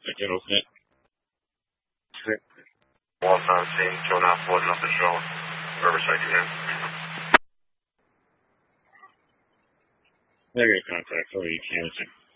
I can open it. Walls on scene, showing off flooding up the show. Riverside unit. Negative contact, over you can.